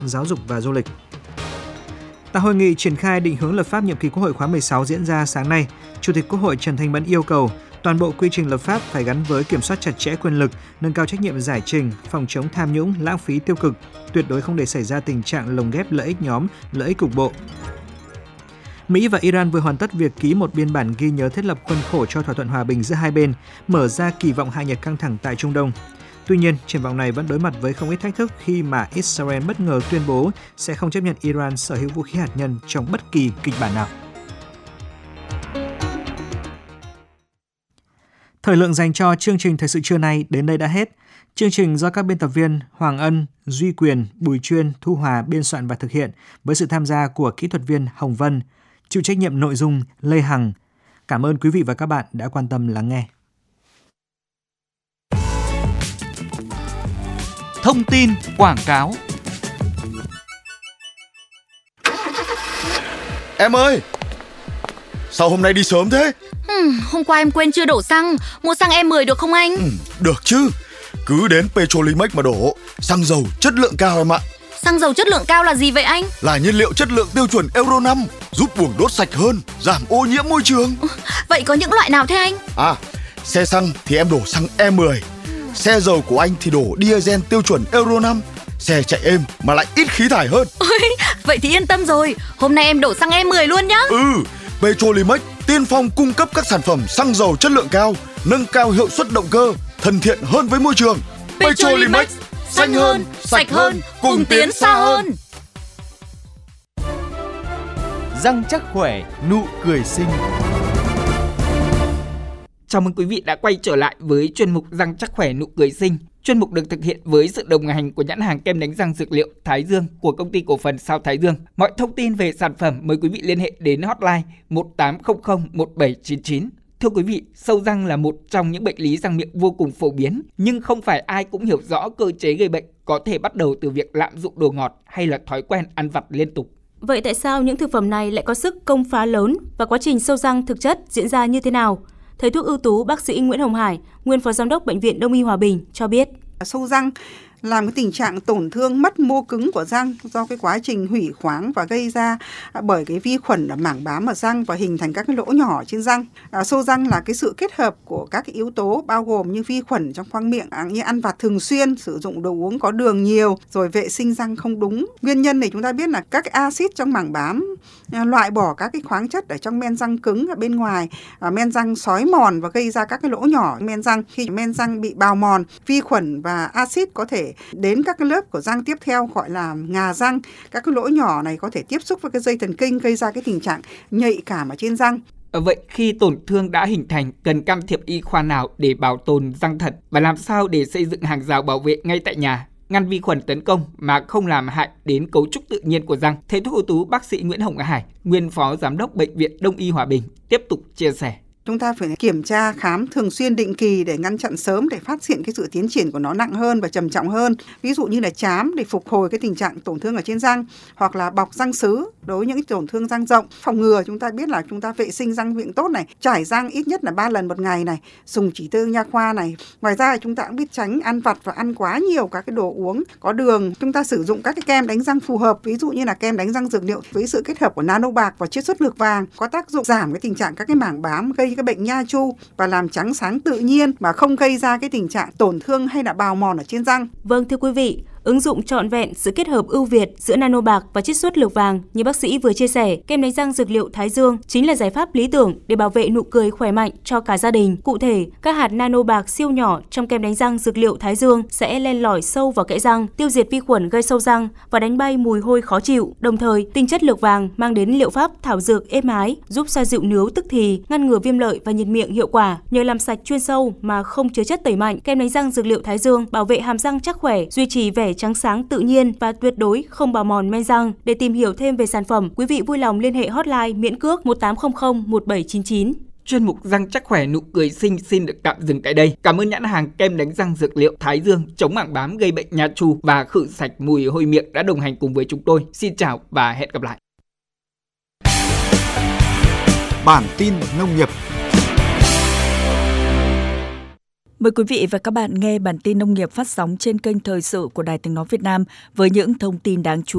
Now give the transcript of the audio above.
giáo dục và du lịch. Tại hội nghị triển khai định hướng lập pháp nhiệm kỳ Quốc hội khóa 16 diễn ra sáng nay, Chủ tịch Quốc hội Trần Thanh Mẫn yêu cầu toàn bộ quy trình lập pháp phải gắn với kiểm soát chặt chẽ quyền lực, nâng cao trách nhiệm giải trình, phòng chống tham nhũng, lãng phí tiêu cực, tuyệt đối không để xảy ra tình trạng lồng ghép lợi ích nhóm, lợi ích cục bộ. Mỹ và Iran vừa hoàn tất việc ký một biên bản ghi nhớ thiết lập khuôn khổ cho thỏa thuận hòa bình giữa hai bên, mở ra kỳ vọng hạ nhiệt căng thẳng tại Trung Đông. Tuy nhiên, triển vọng này vẫn đối mặt với không ít thách thức khi mà Israel bất ngờ tuyên bố sẽ không chấp nhận Iran sở hữu vũ khí hạt nhân trong bất kỳ kịch bản nào. Thời lượng dành cho chương trình Thời sự trưa nay đến đây đã hết. Chương trình do các biên tập viên Hoàng Ân, Duy Quyền, Bùi Chuyên, Thu Hòa biên soạn và thực hiện với sự tham gia của kỹ thuật viên Hồng Vân, chịu trách nhiệm nội dung Lê Hằng. Cảm ơn quý vị và các bạn đã quan tâm lắng nghe. Thông tin quảng cáo. Em ơi, sao hôm nay đi sớm thế? Hôm qua em quên chưa đổ xăng, mua xăng E10 được không anh? Được chứ, cứ đến Petrolimex mà đổ, xăng dầu chất lượng cao em ạ. Xăng dầu chất lượng cao là gì vậy anh? Là nhiên liệu chất lượng tiêu chuẩn Euro 5, giúp buồng đốt sạch hơn, giảm ô nhiễm môi trường. Vậy có những loại nào thế anh? Xe xăng thì em đổ xăng E10, xe dầu của anh thì đổ diesel tiêu chuẩn Euro 5, xe chạy êm mà lại ít khí thải hơn. Vậy thì yên tâm rồi, hôm nay em đổ xăng E10 luôn nhá. Petrolimex tiên phong cung cấp các sản phẩm xăng dầu chất lượng cao, nâng cao hiệu suất động cơ, thân thiện hơn với môi trường. Petrolimex, xanh hơn, sạch hơn, cùng tiến xa hơn. Răng chắc khỏe, nụ cười xinh. Chào mừng quý vị đã quay trở lại với chuyên mục Răng chắc khỏe nụ cười xinh. Chuyên mục được thực hiện với sự đồng hành của nhãn hàng kem đánh răng dược liệu Thái Dương của công ty cổ phần Sao Thái Dương. Mọi thông tin về sản phẩm mời quý vị liên hệ đến hotline 1800 1799. Thưa quý vị, sâu răng là một trong những bệnh lý răng miệng vô cùng phổ biến, nhưng không phải ai cũng hiểu rõ cơ chế gây bệnh, có thể bắt đầu từ việc lạm dụng đồ ngọt hay là thói quen ăn vặt liên tục. Vậy tại sao những thực phẩm này lại có sức công phá lớn và quá trình sâu răng thực chất diễn ra như thế nào? Thầy thuốc ưu tú bác sĩ Nguyễn Hồng Hải, nguyên phó giám đốc Bệnh viện Đông y Hòa Bình cho biết. Sâu răng là một tình trạng tổn thương mất mô cứng của răng do cái quá trình hủy khoáng và gây ra bởi cái vi khuẩn ở mảng bám ở răng và hình thành các cái lỗ nhỏ trên răng. Sâu răng là cái sự kết hợp của các cái yếu tố bao gồm như vi khuẩn trong khoang miệng, như ăn vặt thường xuyên, sử dụng đồ uống có đường nhiều, rồi vệ sinh răng không đúng. Nguyên nhân này chúng ta biết là các axit trong mảng bám loại bỏ các cái khoáng chất ở trong men răng cứng ở bên ngoài, men răng xói mòn và gây ra các cái lỗ nhỏ men răng. Khi men răng bị bào mòn, vi khuẩn và axit có thể đến các cái lớp của răng tiếp theo gọi là ngà răng. Các cái lỗ nhỏ này có thể tiếp xúc với cái dây thần kinh gây ra cái tình trạng nhạy cảm ở trên răng. Vậy khi tổn thương đã hình thành, cần can thiệp y khoa nào để bảo tồn răng thật và làm sao để xây dựng hàng rào bảo vệ ngay tại nhà, ngăn vi khuẩn tấn công mà không làm hại đến cấu trúc tự nhiên của răng? Thầy thuốc ưu tú bác sĩ Nguyễn Hồng Hải, nguyên phó giám đốc Bệnh viện Đông y Hòa Bình tiếp tục chia sẻ. Chúng ta phải kiểm tra khám thường xuyên định kỳ để ngăn chặn sớm, để phát hiện cái sự tiến triển của nó nặng hơn và trầm trọng hơn. Ví dụ như là chám để phục hồi cái tình trạng tổn thương ở trên răng, hoặc là bọc răng sứ đối với những cái tổn thương răng rộng. Phòng ngừa chúng ta biết là chúng ta vệ sinh răng miệng tốt này, chải răng ít nhất là 3 lần một ngày này, dùng chỉ tiêu nha khoa này. Ngoài ra chúng ta cũng biết tránh ăn vặt và ăn quá nhiều các cái đồ uống có đường. Chúng ta sử dụng các cái kem đánh răng phù hợp, ví dụ như là kem đánh răng dược liệu với sự kết hợp của nano bạc và chiết xuất lược vàng, có tác dụng giảm cái tình trạng các cái mảng bám gây cái bệnh nha chu và làm trắng sáng tự nhiên mà không gây ra cái tình trạng tổn thương hay là bào mòn ở trên răng. Vâng, thưa quý vị, ứng dụng trọn vẹn sự kết hợp ưu việt giữa nano bạc và chiết xuất lược vàng như bác sĩ vừa chia sẻ, kem đánh răng dược liệu Thái Dương chính là giải pháp lý tưởng để bảo vệ nụ cười khỏe mạnh cho cả gia đình. Cụ thể, các hạt nano bạc siêu nhỏ trong kem đánh răng dược liệu Thái Dương sẽ len lỏi sâu vào kẽ răng, tiêu diệt vi khuẩn gây sâu răng và đánh bay mùi hôi khó chịu. Đồng thời, tinh chất lược vàng mang đến liệu pháp thảo dược êm ái, giúp xoa dịu nướu tức thì, ngăn ngừa viêm lợi và nhiệt miệng hiệu quả. Nhờ làm sạch chuyên sâu mà không chứa chất tẩy mạnh, kem đánh răng dược liệu Thái Dương bảo vệ hàm răng chắc khỏe, duy trì vẻ trắng sáng tự nhiên và tuyệt đối không bào mòn men răng. Để tìm hiểu thêm về sản phẩm, quý vị vui lòng liên hệ hotline miễn cước 1800 1799. Chuyên mục Răng chắc khỏe nụ cười xinh xin được tạm dừng tại đây. Cảm ơn nhãn hàng kem đánh răng dược liệu Thái Dương chống mảng bám gây bệnh nha chu và khử sạch mùi hôi miệng đã đồng hành cùng với chúng tôi. Xin chào và hẹn gặp lại. Bản tin nông nghiệp. Mời quý vị và các bạn nghe bản tin nông nghiệp phát sóng trên kênh Thời sự của Đài Tiếng nói Việt Nam với những thông tin đáng chú ý.